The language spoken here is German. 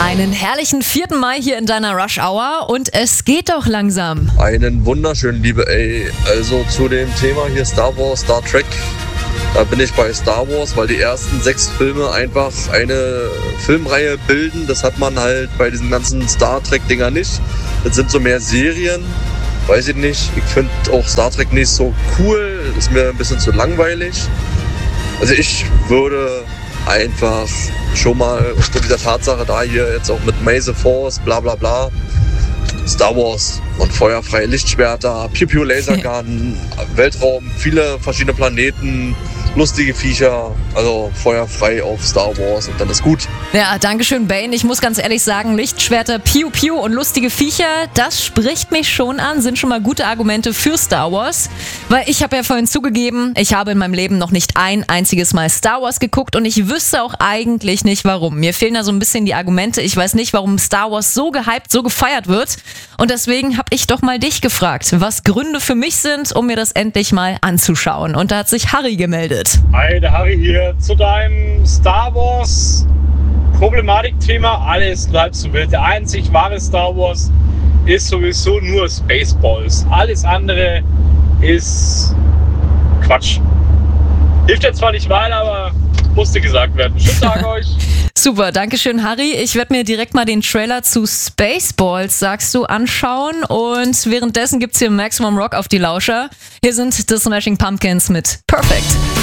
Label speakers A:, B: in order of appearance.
A: Einen herrlichen 4. Mai hier in deiner Rush Hour und es geht doch langsam.
B: Einen wunderschönen, liebe Also zu dem Thema hier Star Wars, Star Trek, da bin ich bei Star Wars, weil die ersten 6 Filme einfach eine Filmreihe bilden. Das hat man halt bei diesen ganzen Star Trek-Dinger nicht. Das sind so mehr Serien, weiß ich nicht. Ich finde auch Star Trek nicht so cool, ist mir ein bisschen zu langweilig. Also ich würde einfach schon mal aufgrund dieser Tatsache da hier jetzt auch mit May the Force, bla bla bla, Star Wars und feuerfreie Lichtschwerter, Pew-Pew Lasergun, Weltraum, viele verschiedene Planeten, lustige Viecher, also feuerfrei auf Star Wars und dann ist gut.
A: Ja, dankeschön, Bane. Ich muss ganz ehrlich sagen, Lichtschwerter, Piu Piu und lustige Viecher, das spricht mich schon an, sind schon mal gute Argumente für Star Wars. Weil ich habe ja vorhin zugegeben, ich habe in meinem Leben noch nicht ein einziges Mal Star Wars geguckt und ich wüsste auch eigentlich nicht warum. Mir fehlen da so ein bisschen die Argumente. Ich weiß nicht, warum Star Wars so gehypt, so gefeiert wird. Und deswegen habe ich doch mal dich gefragt, was Gründe für mich sind, um mir das endlich mal anzuschauen. Und da hat sich Harry gemeldet.
C: Hi, der Harry hier. Zu deinem Star Wars Problematikthema, alles halb so wild. Der einzig wahre Star Wars ist sowieso nur Spaceballs. Alles andere ist Quatsch. Hilft jetzt zwar nicht weiter, aber musste gesagt werden. Schönen Tag euch.
A: Super, dankeschön, Harry. Ich werde mir direkt mal den Trailer zu Spaceballs, sagst du, anschauen. Und währenddessen gibt's hier Maximum Rock auf die Lauscher. Hier sind The Smashing Pumpkins mit Perfect.